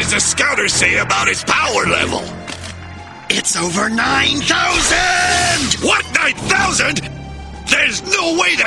does the scouter say about his power level? It's over 9,000! What, 9,000? There's no way that